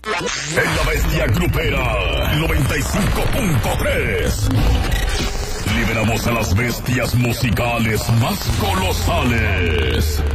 En la bestia grupera 95.3 liberamos a las bestias musicales más colosales.